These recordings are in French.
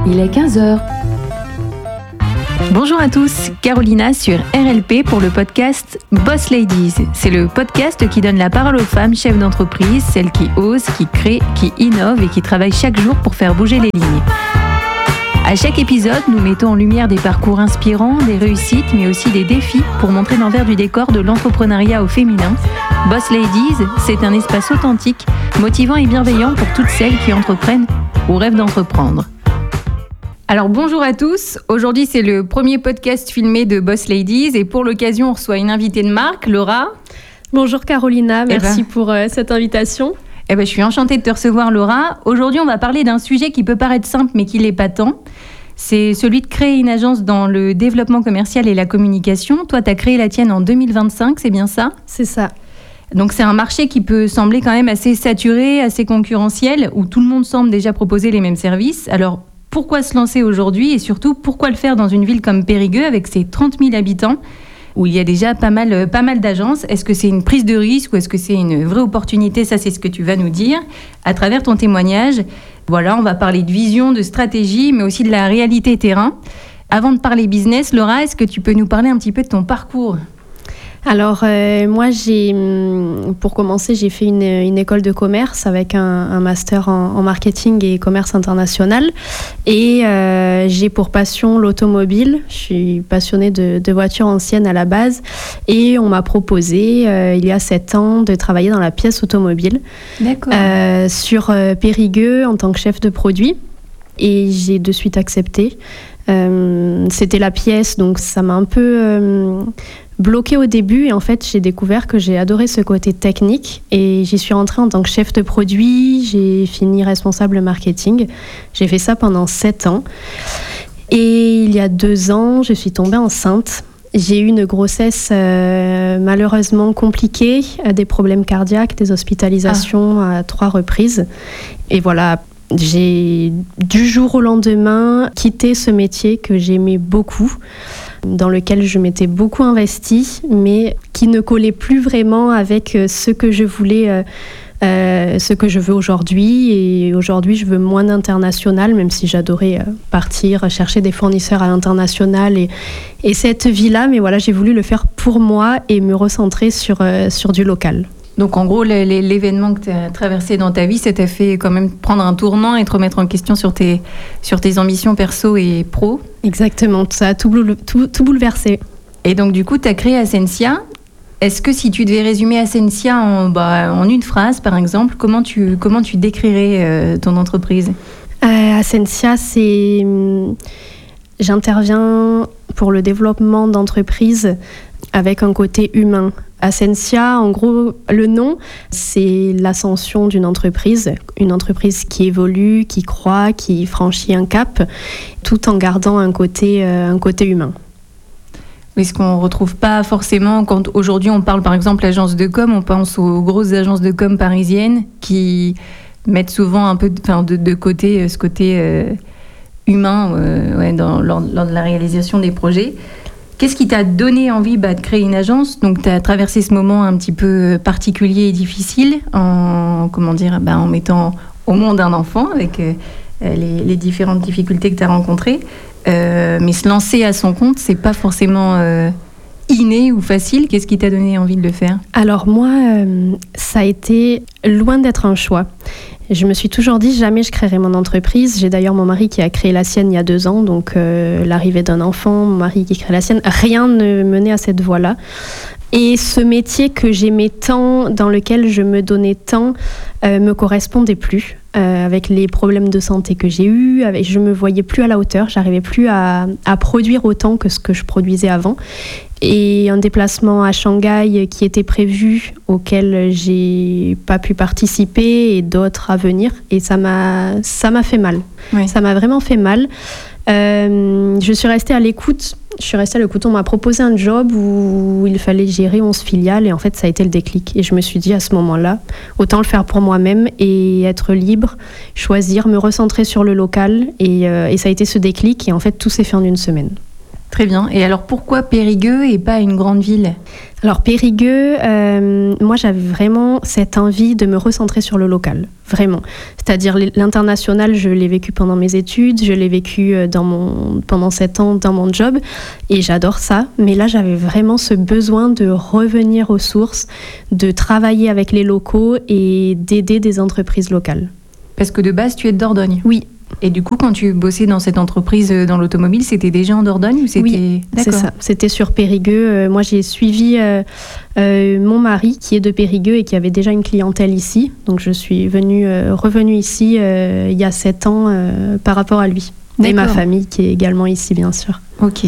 il est 15h. Bonjour à tous, Carolina sur RLP pour le podcast Boss Ladies. C'est le podcast qui donne la parole aux femmes chefs d'entreprise, celles qui osent, qui créent, qui innovent et qui travaillent chaque jour pour faire bouger les lignes. À chaque épisode, nous mettons en lumière des parcours inspirants, des réussites, mais aussi des défis pour montrer l'envers du décor de l'entrepreneuriat au féminin. Boss Ladies, c'est un espace authentique, motivant et bienveillant pour toutes celles qui entreprennent ou rêvent d'entreprendre. Alors bonjour à tous, aujourd'hui c'est le premier podcast filmé de Boss Ladies et pour l'occasion on reçoit une invitée de marque, Laura. Bonjour Carolina, merci pour cette invitation. Je suis enchantée de te recevoir Laura. Aujourd'hui on va parler d'un sujet qui peut paraître simple mais qui l'est pas tant. C'est celui de créer une agence dans le développement commercial et la communication. Toi tu as créé la tienne en 2025, c'est bien ça ? C'est ça. Donc c'est un marché qui peut sembler quand même assez saturé, assez concurrentiel, où tout le monde semble déjà proposer les mêmes services. Alors pourquoi se lancer aujourd'hui et surtout pourquoi le faire dans une ville comme Périgueux avec ses 30 000 habitants où il y a déjà pas mal d'agences? Est-ce que c'est une prise de risque ou est-ce que c'est une vraie opportunité? Ça, c'est ce que tu vas nous dire à travers ton témoignage. Voilà, on va parler de vision, de stratégie, mais aussi de la réalité terrain. Avant de parler business, Laura, est-ce que tu peux nous parler un petit peu de ton parcours ? Alors, moi, pour commencer, j'ai fait une école de commerce avec un master en marketing et commerce international. Et j'ai pour passion l'automobile. Je suis passionnée de voitures anciennes à la base. Et on m'a proposé, il y a 7 ans, de travailler dans la pièce automobile. D'accord. Sur Périgueux en tant que chef de produit. Et j'ai de suite accepté. C'était la pièce, donc ça m'a un peu bloquée au début. Et en fait, j'ai découvert que j'ai adoré ce côté technique. Et j'y suis rentrée en tant que chef de produit. J'ai fini responsable marketing. J'ai fait ça pendant 7 ans. Et il y a 2 ans, je suis tombée enceinte. J'ai eu une grossesse malheureusement compliquée, des problèmes cardiaques, des hospitalisations à 3 reprises. Et voilà. J'ai du jour au lendemain quitté ce métier que j'aimais beaucoup, dans lequel je m'étais beaucoup investie, mais qui ne collait plus vraiment avec ce que je voulais, ce que je veux aujourd'hui. Et aujourd'hui, je veux moins d'international, même si j'adorais partir, chercher des fournisseurs à l'international et cette vie-là. Mais voilà, j'ai voulu le faire pour moi et me recentrer sur du local. Donc en gros, l'événement que tu as traversé dans ta vie, ça t'a fait quand même prendre un tournant et te remettre en question sur tes ambitions perso et pro. Exactement, ça a tout bouleversé. Et donc du coup, tu as créé Ascensia. Est-ce que si tu devais résumer Ascensia en une phrase, par exemple, comment tu décrirais ton entreprise ? Ascensia, j'interviens pour le développement d'entreprises avec un côté humain. Ascensia, en gros, le nom, c'est l'ascension d'une entreprise, une entreprise qui évolue, qui croît, qui franchit un cap, tout en gardant un côté humain. Est-ce qu'on ne retrouve pas forcément, quand aujourd'hui on parle par exemple d'agence de com, on pense aux grosses agences de com parisiennes qui mettent souvent un peu de côté ce côté humain lors de la réalisation des projets. Qu'est-ce qui t'a donné envie de créer une agence ? Donc, tu as traversé ce moment un petit peu particulier et difficile en mettant au monde un enfant avec les différentes difficultés que tu as rencontrées. Mais se lancer à son compte, c'est pas forcément inné ou facile. Qu'est-ce qui t'a donné envie de le faire ? Alors moi, ça a été loin d'être un choix. Je me suis toujours dit jamais je créerai mon entreprise. J'ai d'ailleurs mon mari qui a créé la sienne il y a 2 ans, donc l'arrivée d'un enfant, mon mari qui crée la sienne, rien ne menait à cette voie-là. Et ce métier que j'aimais tant, dans lequel je me donnais tant, me correspondait plus. Avec les problèmes de santé que j'ai eus, je me voyais plus à la hauteur, j'arrivais plus à produire autant que ce que je produisais avant. Et un déplacement à Shanghai qui était prévu, auquel j'ai pas pu participer, et d'autres à venir, et ça m'a fait mal. Oui. Ça m'a vraiment fait mal. Je suis restée à l'écoute. On m'a proposé un job où il fallait gérer 11 filiales et en fait ça a été le déclic. Et je me suis dit à ce moment-là, autant le faire pour moi-même et être libre, choisir, me recentrer sur le local et ça a été ce déclic et en fait tout s'est fait en 1 semaine. Très bien. Et alors pourquoi Périgueux et pas une grande ville ? Alors Périgueux, moi j'avais vraiment cette envie de me recentrer sur le local, vraiment. C'est-à-dire l'international, je l'ai vécu pendant mes études, je l'ai vécu pendant 7 ans dans mon job et j'adore ça. Mais là j'avais vraiment ce besoin de revenir aux sources, de travailler avec les locaux et d'aider des entreprises locales. Parce que de base tu es de Dordogne ? Oui. Et du coup, quand tu bossais dans cette entreprise dans l'automobile, c'était déjà en Dordogne ou c'était... Oui, c'est ça. C'était sur Périgueux. Moi, j'ai suivi mon mari qui est de Périgueux et qui avait déjà une clientèle ici. Donc, je suis revenue ici il y a 7 ans par rapport à lui. D'accord. Et ma famille qui est également ici, bien sûr. Ok.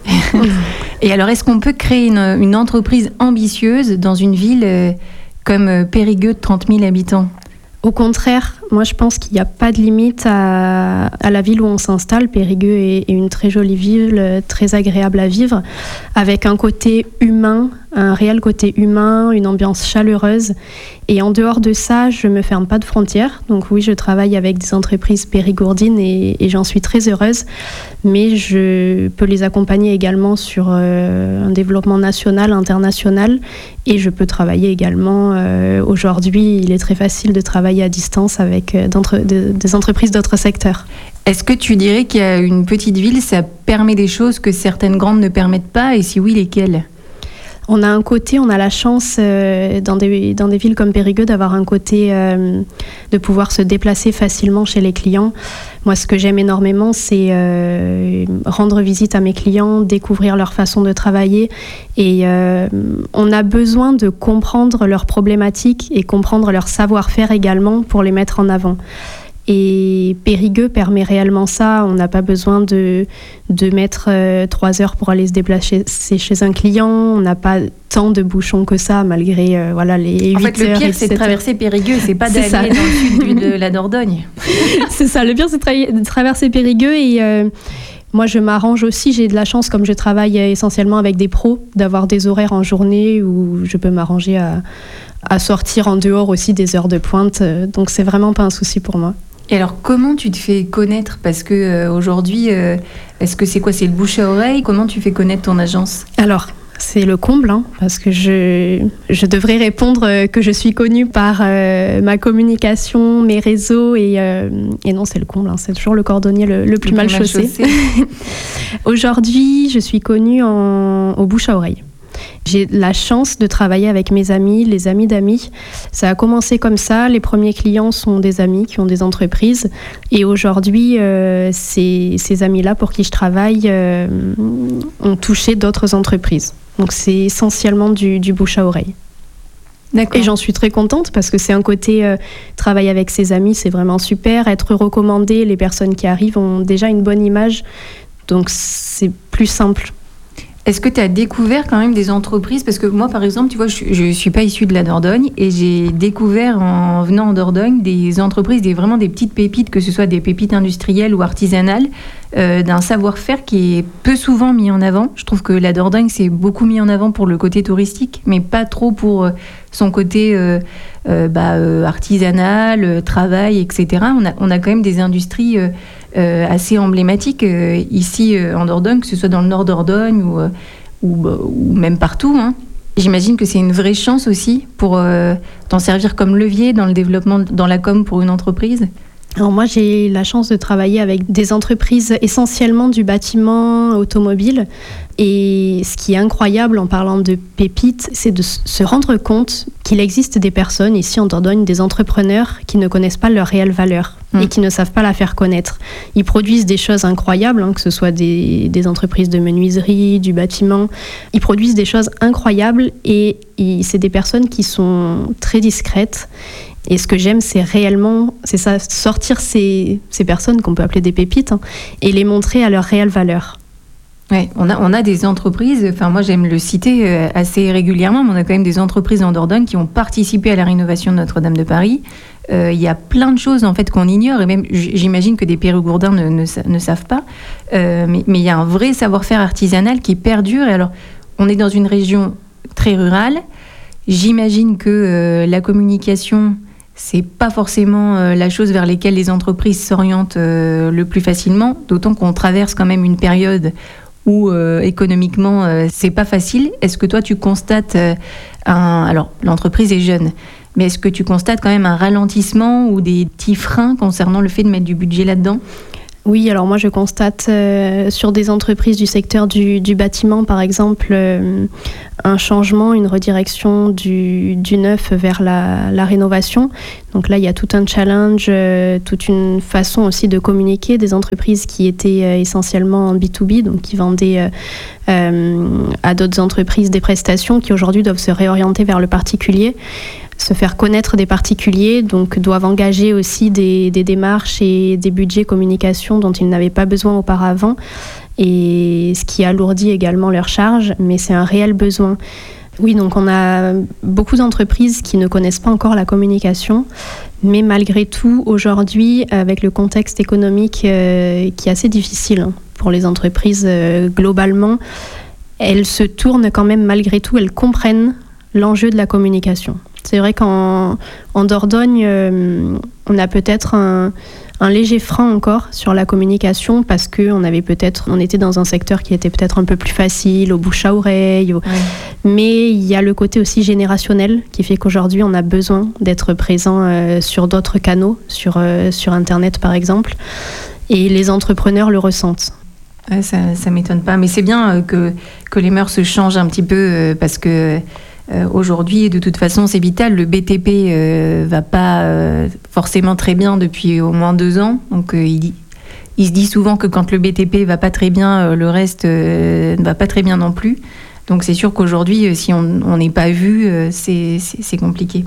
Et alors, est-ce qu'on peut créer une entreprise ambitieuse dans une ville comme Périgueux de 30 000 habitants ? Au contraire, moi je pense qu'il n'y a pas de limite à la ville où on s'installe. Périgueux est une très jolie ville, très agréable à vivre, avec un côté humain, un réel côté humain, une ambiance chaleureuse. Et en dehors de ça, je ne me ferme pas de frontières. Donc oui, je travaille avec des entreprises périgourdines et j'en suis très heureuse. Mais je peux les accompagner également sur un développement national, international. Et je peux travailler également, aujourd'hui, il est très facile de travailler à distance avec des entreprises d'autres secteurs. Est-ce que tu dirais qu'il y a une petite ville, ça permet des choses que certaines grandes ne permettent pas, et si oui, lesquelles ? On a la chance dans des villes comme Périgueux d'avoir un côté de pouvoir se déplacer facilement chez les clients. Moi, ce que j'aime énormément, c'est rendre visite à mes clients, découvrir leur façon de travailler. Et on a besoin de comprendre leurs problématiques et comprendre leur savoir-faire également pour les mettre en avant. Et Périgueux permet réellement ça. On n'a pas besoin de mettre 3 heures pour aller se déplacer chez un client. On n'a pas tant de bouchons que ça, malgré les 8 heures. En fait, le pire, c'est de traverser Périgueux, c'est pas d'aller dans le sud de la Dordogne. C'est ça, le pire, c'est de traverser Périgueux. Et moi, je m'arrange aussi. J'ai de la chance, comme je travaille essentiellement avec des pros, d'avoir des horaires en journée où je peux m'arranger à sortir en dehors aussi des heures de pointe. Donc, c'est vraiment pas un souci pour moi. Et alors, comment tu te fais connaître ? Parce que aujourd'hui, est-ce que c'est quoi ? C'est le bouche à oreille ? Comment tu fais connaître ton agence ? Alors, c'est le comble, parce que je devrais répondre que je suis connue par ma communication, mes réseaux, et non, c'est le comble, c'est toujours le cordonnier le plus mal chaussé. Aujourd'hui, je suis connue au bouche à oreille. J'ai la chance de travailler avec mes amis, les amis d'amis. Ça a commencé comme ça. Les premiers clients sont des amis qui ont des entreprises. Et aujourd'hui, ces amis-là pour qui je travaille ont touché d'autres entreprises. Donc c'est essentiellement du bouche à oreille. D'accord. Et j'en suis très contente parce que c'est un côté travailler avec ses amis, c'est vraiment super. Être recommandé, les personnes qui arrivent ont déjà une bonne image. Donc c'est plus simple. Est-ce que tu as découvert quand même des entreprises ? Parce que moi, par exemple, tu vois, je ne suis pas issue de la Dordogne et j'ai découvert en venant en Dordogne des entreprises, vraiment des petites pépites, que ce soit des pépites industrielles ou artisanales, d'un savoir-faire qui est peu souvent mis en avant. Je trouve que la Dordogne, c'est beaucoup mis en avant pour le côté touristique, mais pas trop pour son côté artisanal, travail, etc. On a quand même des industries assez emblématiques ici en Dordogne, que ce soit dans le Nord Dordogne ou même partout. J'imagine que c'est une vraie chance aussi pour t'en servir comme levier dans le développement, dans la com pour une entreprise. Alors moi, j'ai la chance de travailler avec des entreprises essentiellement du bâtiment automobile. Et ce qui est incroyable en parlant de pépites, c'est de se rendre compte qu'il existe des personnes ici en Dordogne, des entrepreneurs qui ne connaissent pas leur réelle valeur et qui ne savent pas la faire connaître. Ils produisent des choses incroyables, que ce soit des entreprises de menuiserie, du bâtiment. Ils produisent des choses incroyables et c'est des personnes qui sont très discrètes. Et ce que j'aime, c'est ça, sortir ces personnes qu'on peut appeler des pépites et les montrer à leur réelle valeur. Ouais, on a des entreprises, moi j'aime le citer assez régulièrement, mais on a quand même des entreprises en Dordogne qui ont participé à la rénovation de Notre-Dame de Paris. Il y a plein de choses en fait qu'on ignore, et même j'imagine que des Périgourdins ne savent pas, mais il y a un vrai savoir-faire artisanal qui perdure. Et alors, on est dans une région très rurale, j'imagine que la communication, c'est pas forcément la chose vers laquelle les entreprises s'orientent le plus facilement, d'autant qu'on traverse quand même une période où économiquement c'est pas facile. Est-ce que toi tu constates alors l'entreprise est jeune, mais est-ce que tu constates quand même un ralentissement ou des petits freins concernant le fait de mettre du budget là-dedans ? Oui, alors moi je constate sur des entreprises du secteur du bâtiment par exemple un changement, une redirection du neuf vers la rénovation. Donc là il y a tout un challenge, toute une façon aussi de communiquer des entreprises qui étaient essentiellement en B2B, donc qui vendaient à d'autres entreprises des prestations qui aujourd'hui doivent se réorienter vers le particulier, se faire connaître des particuliers, donc doivent engager aussi des démarches et des budgets communication dont ils n'avaient pas besoin auparavant, et ce qui alourdit également leurs charges, mais c'est un réel besoin. Oui, donc on a beaucoup d'entreprises qui ne connaissent pas encore la communication, mais malgré tout, aujourd'hui, avec le contexte économique qui est assez difficile pour les entreprises globalement, elles se tournent quand même malgré tout, elles comprennent l'enjeu de la communication. C'est vrai qu'en Dordogne, on a peut-être un léger frein encore sur la communication parce qu'on était dans un secteur qui était peut-être un peu plus facile, au bouche à oreille. Ouais. Mais il y a le côté aussi générationnel qui fait qu'aujourd'hui, on a besoin d'être présent sur d'autres canaux, sur Internet par exemple. Et les entrepreneurs le ressentent. Ouais, ça m'étonne pas. Mais c'est bien que les mœurs se changent un petit peu parce que aujourd'hui, de toute façon, c'est vital. Le BTP va pas forcément très bien depuis au moins 2 ans. Donc, il se dit souvent que quand le BTP va pas très bien, le reste ne va pas très bien non plus. Donc, c'est sûr qu'aujourd'hui, si on n'est pas vu, c'est compliqué.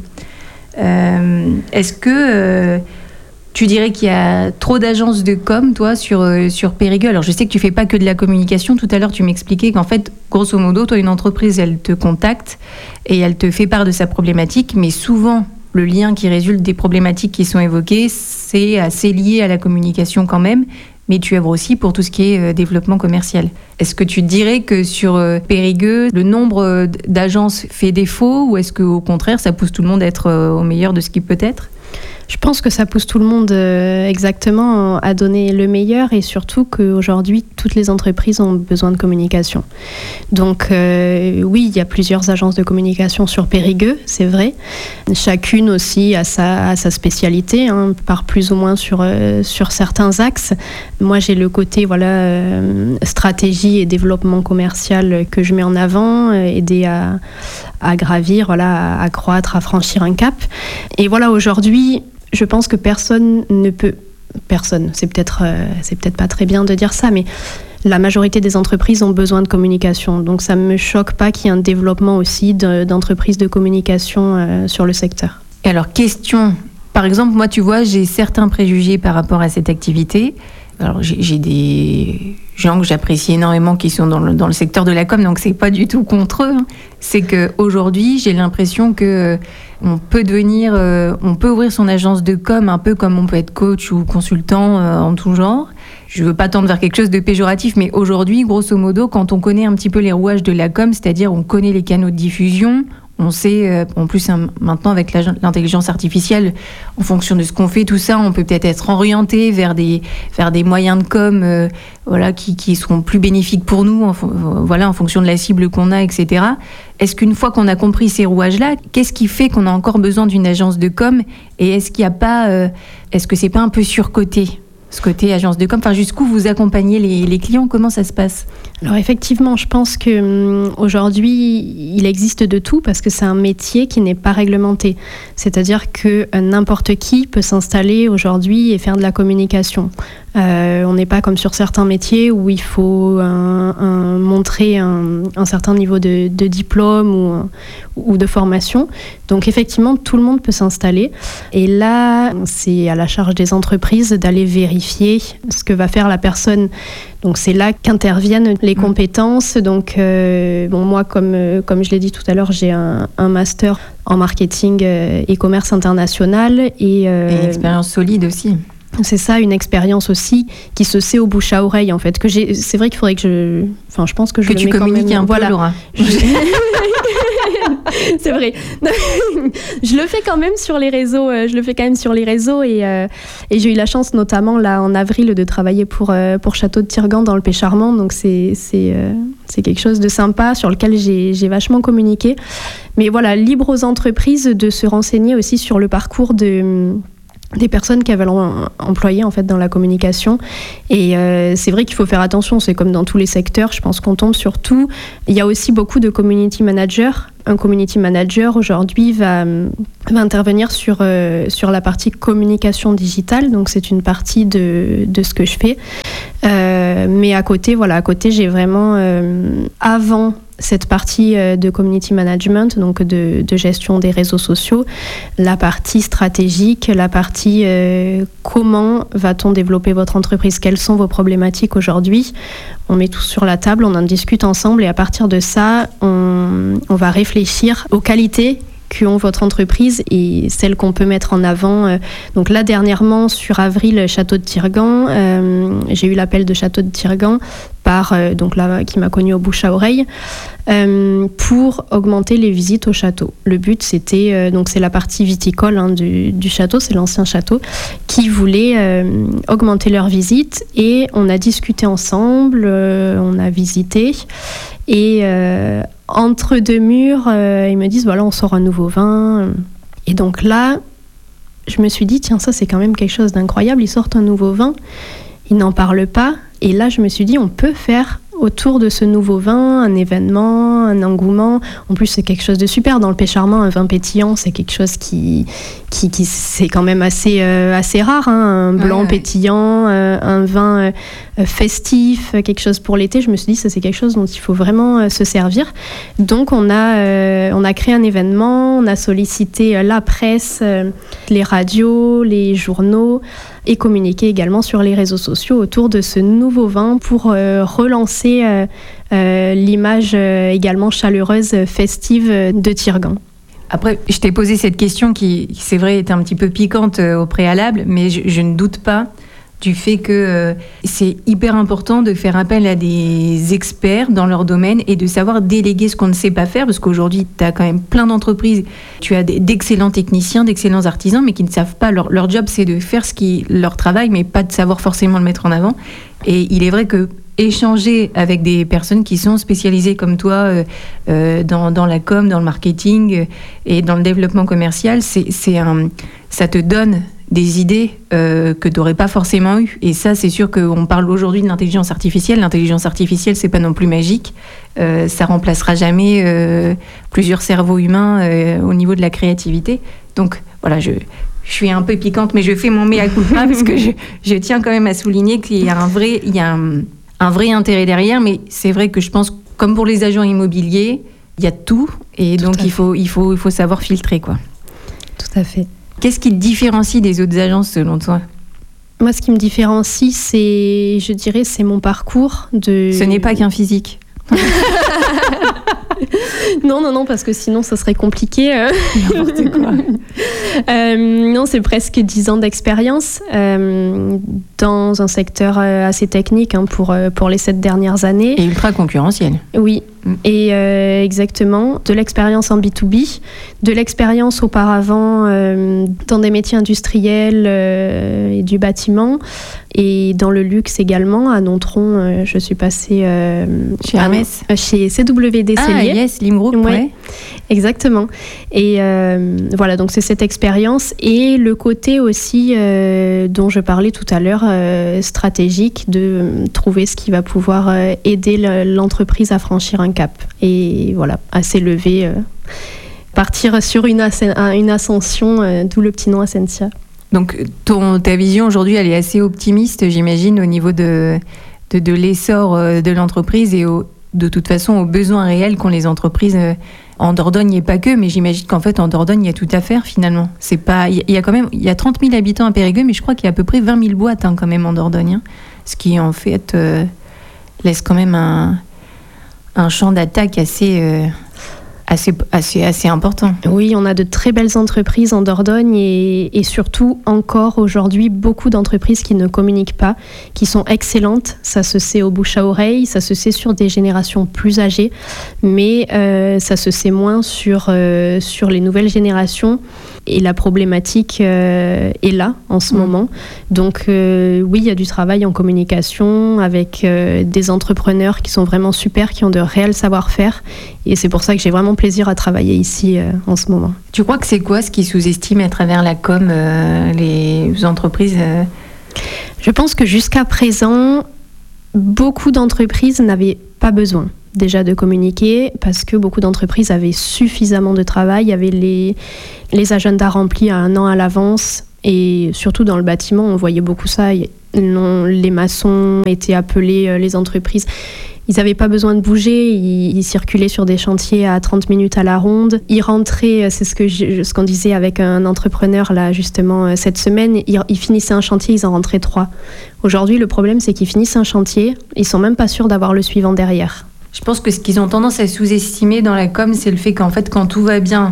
Est-ce que tu dirais qu'il y a trop d'agences de com, toi, sur Périgueux? Alors, je sais que tu fais pas que de la communication. Tout à l'heure, tu m'expliquais qu'en fait, grosso modo, toi, une entreprise, elle te contacte et elle te fait part de sa problématique. Mais souvent, le lien qui résulte des problématiques qui sont évoquées, c'est assez lié à la communication quand même. Mais tu œuvres aussi pour tout ce qui est développement commercial. Est-ce que tu dirais que sur Périgueux, le nombre d'agences fait défaut ou est-ce qu'au contraire, ça pousse tout le monde à être au meilleur de ce qu'il peut être ? Je pense que ça pousse tout le monde exactement à donner le meilleur et surtout qu'aujourd'hui, toutes les entreprises ont besoin de communication. Donc oui, il y a plusieurs agences de communication sur Périgueux, c'est vrai. Chacune aussi a sa spécialité, part plus ou moins sur certains axes. Moi, j'ai le côté stratégie et développement commercial que je mets en avant, aider à gravir, à croître, à franchir un cap. Et voilà, aujourd'hui, je pense que personne, c'est peut-être pas très bien de dire ça, mais la majorité des entreprises ont besoin de communication. Donc ça ne me choque pas qu'il y ait un développement aussi d'entreprises de communication sur le secteur. Et alors, question, par exemple, moi, tu vois, j'ai certains préjugés par rapport à cette activité. Alors, j'ai des gens que j'apprécie énormément qui sont dans le secteur de la com, donc c'est pas du tout contre eux. C'est qu'aujourd'hui, j'ai l'impression que on peut ouvrir son agence de com un peu comme on peut être coach ou consultant en tout genre. Je veux pas tendre vers quelque chose de péjoratif, mais aujourd'hui, grosso modo, quand on connaît un petit peu les rouages de la com, c'est-à-dire on connaît les canaux de diffusion, on sait, en plus maintenant avec l'intelligence artificielle, en fonction de ce qu'on fait, tout ça, on peut peut-être être orienté vers des moyens de com qui seront plus bénéfiques pour nous, en fonction de la cible qu'on a, etc. Est-ce qu'une fois qu'on a compris ces rouages-là, qu'est-ce qui fait qu'on a encore besoin d'une agence de com? Et est-ce que c'est pas un peu surcoté, ce côté agence de com? Enfin, jusqu'où vous accompagnez les clients? Comment ça se passe? Alors effectivement, je pense qu'aujourd'hui, il existe de tout parce que c'est un métier qui n'est pas réglementé. C'est-à-dire que n'importe qui peut s'installer aujourd'hui et faire de la communication. On n'est pas comme sur certains métiers où il faut montrer un certain niveau de diplôme ou de formation. Donc effectivement, tout le monde peut s'installer. Et là, c'est à la charge des entreprises d'aller vérifier ce que va faire la personne. Donc c'est là qu'interviennent les compétences. Donc moi, comme je l'ai dit tout à l'heure, j'ai un master en marketing et commerce international. Et une expérience solide aussi. C'est ça, une expérience aussi qui se sait au bouche à oreille en fait. C'est vrai qu'il faudrait que je pense que je tu communiques un peu, Laura. C'est vrai. Je le fais quand même sur les réseaux. Et j'ai eu la chance, notamment là en avril, de travailler pour Château de Tirgan dans le Pécharmant. Donc c'est quelque chose de sympa sur lequel j'ai vachement communiqué. Mais voilà, libre aux entreprises de se renseigner aussi sur le parcours des personnes qu'elles veulent employer en fait dans la communication. Et c'est vrai qu'il faut faire attention, c'est comme dans tous les secteurs, je pense qu'on tombe sur tout. Il y a aussi beaucoup de community managers. Un community manager aujourd'hui va intervenir sur la partie communication digitale, donc c'est une partie de ce que je fais. Mais à côté, j'ai vraiment avant cette partie de community management, donc de gestion des réseaux sociaux, la partie stratégique, la partie comment va-t-on développer votre entreprise, quelles sont vos problématiques aujourd'hui. On met tout sur la table, on en discute ensemble et à partir de ça, on va réfléchir aux qualités qu'ont votre entreprise et celles qu'on peut mettre en avant. Donc là, dernièrement, sur avril, Château de Tirgan, j'ai eu l'appel de Château de Tirgan qui m'a connue au bouche à oreille, pour augmenter les visites au château. Le but, c'était, c'est la partie viticole du château, c'est l'ancien château, qui voulait augmenter leurs visites et on a discuté ensemble, on a visité et entre deux murs, ils me disent voilà, on sort un nouveau vin. Et donc là, je me suis dit tiens, ça c'est quand même quelque chose d'incroyable, ils sortent un nouveau vin, ils n'en parlent pas. Et là, je me suis dit on peut faire autour de ce nouveau vin un événement, un engouement. En plus, c'est quelque chose de super. Dans le Pécharmant, un vin pétillant, c'est quelque chose qui c'est quand même assez rare. Un blanc pétillant, un vin festif, quelque chose pour l'été. Je me suis dit, ça c'est quelque chose dont il faut vraiment se servir. Donc, on a créé un événement, on a sollicité la presse, les radios, les journaux et communiqué également sur les réseaux sociaux autour de ce nouveau vin pour relancer l'image également chaleureuse, festive de Tirgan. Après, je t'ai posé cette question qui, c'est vrai, était un petit peu piquante au préalable, mais je ne doute pas du fait que c'est hyper important de faire appel à des experts dans leur domaine et de savoir déléguer ce qu'on ne sait pas faire, parce qu'aujourd'hui, tu as quand même plein d'entreprises, tu as d'excellents techniciens, d'excellents artisans, mais qui ne savent pas, leur job, c'est de faire leur travail, mais pas de savoir forcément le mettre en avant. Et il est vrai que échanger avec des personnes qui sont spécialisées comme toi dans la com, dans le marketing et dans le développement commercial, ça te donne des idées que tu n'aurais pas forcément eues. Et ça, c'est sûr qu'on parle aujourd'hui de l'intelligence artificielle. L'intelligence artificielle, c'est pas non plus magique. Ça remplacera jamais plusieurs cerveaux humains au niveau de la créativité. Donc, voilà, je suis un peu piquante, mais je fais mon mea culpa parce que je tiens quand même à souligner qu'il y a un vrai intérêt derrière. Mais c'est vrai que je pense, comme pour les agents immobiliers, il y a tout. Et donc, il faut savoir filtrer, quoi. Tout à fait. Qu'est-ce qui te différencie des autres agences selon toi ? Moi, ce qui me différencie, je dirais, c'est mon parcours de... Ce n'est pas qu'un physique. Non, parce que sinon, ça serait compliqué. N'importe quoi. Non, c'est presque 10 ans d'expérience dans un secteur assez technique pour les 7 dernières années. Et ultra concurrentiel. Oui, et exactement. De l'expérience en B2B, de l'expérience auparavant dans des métiers industriels et du bâtiment, et dans le luxe également. À Nontron, je suis passée chez Hermès, chez CWD Cellier. Ah yes, Lim Group, ouais. Exactement. Et voilà, donc c'est cette expérience et le côté aussi dont je parlais tout à l'heure, stratégique, de trouver ce qui va pouvoir aider l'entreprise à franchir un cap. Et voilà, à s'élever, partir sur une ascension, d'où le petit nom Ascensia. Donc ta vision aujourd'hui, elle est assez optimiste, j'imagine, au niveau de l'essor de l'entreprise et de toute façon aux besoins réels qu'ont les entreprises en Dordogne et pas que, mais j'imagine qu'en fait en Dordogne il y a tout à faire finalement. C'est pas, il y a 30 000 habitants à Périgueux, mais je crois qu'il y a à peu près 20 000 boîtes quand même en Dordogne, ce qui en fait laisse quand même un champ d'attaque assez assez important. Oui, on a de très belles entreprises en Dordogne et surtout encore aujourd'hui beaucoup d'entreprises qui ne communiquent pas, qui sont excellentes. Ça se sait au bouche à oreille, ça se sait sur des générations plus âgées, mais ça se sait moins sur les nouvelles générations. Et la problématique est là en ce moment. Donc oui, il y a du travail en communication avec des entrepreneurs qui sont vraiment super, qui ont de réels savoir-faire. Et c'est pour ça que j'ai vraiment plaisir à travailler ici en ce moment. Tu crois que c'est quoi ce qui sous-estime à travers la com les entreprises Je pense que jusqu'à présent, beaucoup d'entreprises n'avaient pas besoin déjà de communiquer parce que beaucoup d'entreprises avaient suffisamment de travail, il y avait les agendas remplis à 1 an à l'avance et surtout dans le bâtiment, on voyait beaucoup ça. Les maçons étaient appelés, les entreprises. Ils n'avaient pas besoin de bouger, ils circulaient sur des chantiers à 30 minutes à la ronde. Ils rentraient, c'est ce qu'on disait avec un entrepreneur là justement cette semaine, ils finissaient un chantier, ils en rentraient 3. Aujourd'hui, le problème c'est qu'ils finissent un chantier, ils sont même pas sûrs d'avoir le suivant derrière. Je pense que ce qu'ils ont tendance à sous-estimer dans la com, c'est le fait qu'en fait, quand tout va bien,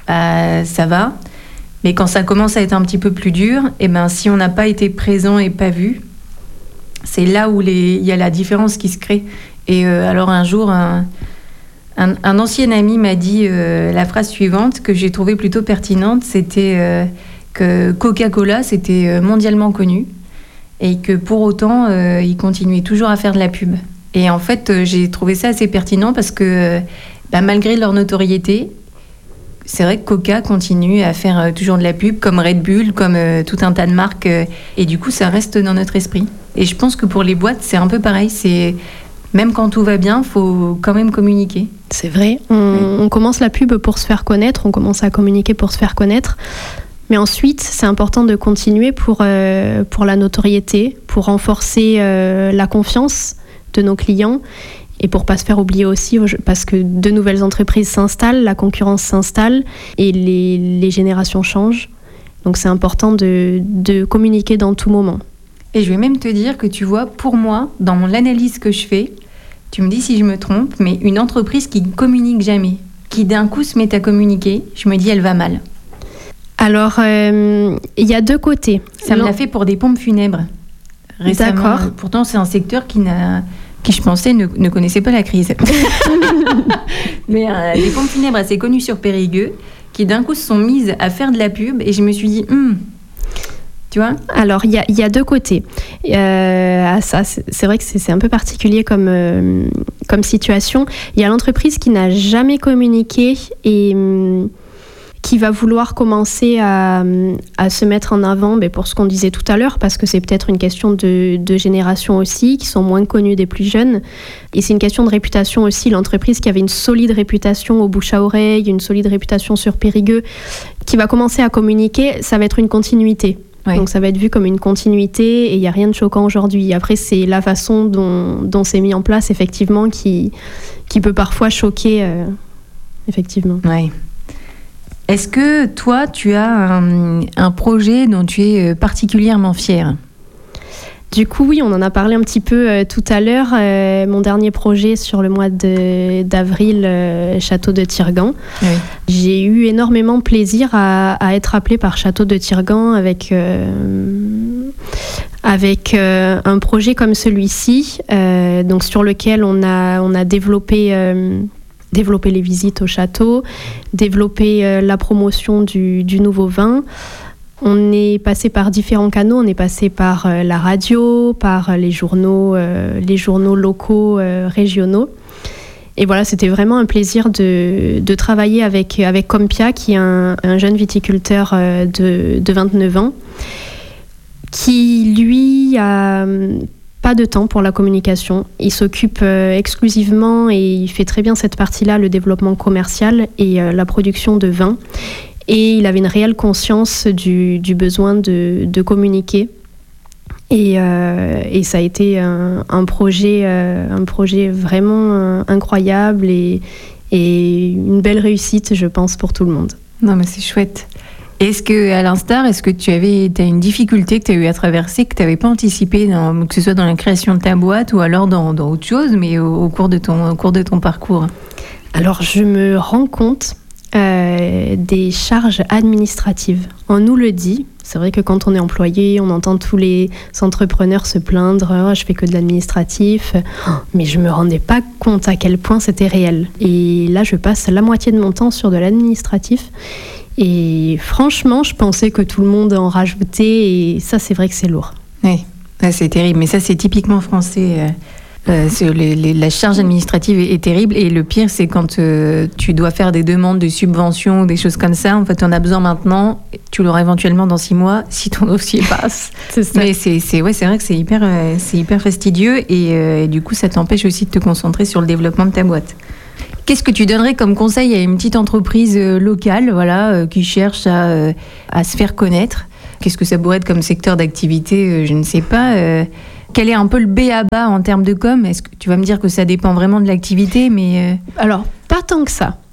ça va. Mais quand ça commence à être un petit peu plus dur, et ben, si on n'a pas été présent et pas vu, c'est là où il y a la différence qui se crée. Et alors un jour, un ancien ami m'a dit la phrase suivante que j'ai trouvée plutôt pertinente, c'était que Coca-Cola, c'était mondialement connu et que pour autant, ils continuaient toujours à faire de la pub. Et en fait, j'ai trouvé ça assez pertinent parce que malgré leur notoriété, c'est vrai que Coca continue à faire toujours de la pub, comme Red Bull, comme tout un tas de marques. Et du coup, ça reste dans notre esprit. Et je pense que pour les boîtes, c'est un peu pareil. Même quand tout va bien, il faut quand même communiquer. C'est vrai. On commence la pub pour se faire connaître, on commence à communiquer pour se faire connaître. Mais ensuite, c'est important de continuer pour la notoriété, pour renforcer la confiance de nos clients et pour pas se faire oublier aussi parce que de nouvelles entreprises s'installent, la concurrence s'installe et les générations changent. Donc c'est important de communiquer dans tout moment. Et je vais même te dire que tu vois, pour moi, dans l'analyse que je fais, tu me dis si je me trompe, mais une entreprise qui ne communique jamais, qui d'un coup se met à communiquer, je me dis elle va mal. Alors, il y a 2 côtés. Ça me l'a fait pour des pompes funèbres. Récemment. D'accord. Pourtant, c'est un secteur qui, je pensais, ne connaissait pas la crise. Mais des pompes funèbres assez connues sur Périgueux, qui d'un coup se sont mises à faire de la pub, et je me suis dit, tu vois ? Alors, il y a 2 côtés. Ça, c'est vrai que c'est un peu particulier comme situation. Il y a l'entreprise qui n'a jamais communiqué et qui va vouloir commencer à se mettre en avant pour ce qu'on disait tout à l'heure, parce que c'est peut-être une question de génération aussi, qui sont moins connues des plus jeunes. Et c'est une question de réputation aussi. L'entreprise qui avait une solide réputation au bouche à oreille, une solide réputation sur Périgueux, qui va commencer à communiquer, ça va être une continuité. Oui. Donc ça va être vu comme une continuité et il n'y a rien de choquant aujourd'hui. Après, c'est la façon dont c'est mis en place, effectivement, qui peut parfois choquer, effectivement. Oui. Est-ce que toi, tu as un projet dont tu es particulièrement fière ? Du coup, oui, on en a parlé un petit peu tout à l'heure. Mon dernier projet sur le mois d'avril, Château de Tirgan. Oui. J'ai eu énormément plaisir à être appelée par Château de Tirgan avec un projet comme celui-ci, donc sur lequel on a développé les visites au château, développer la promotion du nouveau vin. On est passé par différents canaux, on est passé par la radio, par les journaux locaux, régionaux. Et voilà, c'était vraiment un plaisir de travailler avec Compia, qui est un jeune viticulteur de 29 ans, qui, lui, a pas de temps pour la communication. Il s'occupe exclusivement, et il fait très bien cette partie-là, le développement commercial et la production de vin. Et il avait une réelle conscience du besoin de communiquer. Et ça a été un projet vraiment incroyable et une belle réussite, je pense, pour tout le monde. Non, mais c'est chouette. Est-ce que tu as une difficulté que tu as eu à traverser, que tu n'avais pas anticipée, que ce soit dans la création de ta boîte ou alors dans autre chose, mais au cours de ton parcours ? Alors, je me rends compte des charges administratives. On nous le dit. C'est vrai que quand on est employé, on entend tous les entrepreneurs se plaindre « je fais que de l'administratif », mais je me rendais pas compte à quel point c'était réel. Et là, je passe la moitié de mon temps sur de l'administratif. Et franchement, je pensais que tout le monde en rajoutait, et ça, c'est vrai que c'est lourd. Oui, c'est terrible, mais ça, c'est typiquement français. La charge administrative est terrible, et le pire, c'est quand tu dois faire des demandes de subventions ou des choses comme ça. En fait, tu en as besoin maintenant, tu l'auras éventuellement dans 6 mois si ton dossier passe. C'est ça. Mais c'est vrai que c'est hyper fastidieux, et du coup, ça t'empêche aussi de te concentrer sur le développement de ta boîte. Qu'est-ce que tu donnerais comme conseil à une petite entreprise locale, qui cherche à se faire connaître? Qu'est-ce que ça pourrait être comme secteur d'activité? Je ne sais pas. Quel est un peu le b.a.-ba en termes de com? Est-ce que tu vas me dire que ça dépend vraiment de l'activité, mais... Alors, pas tant que ça.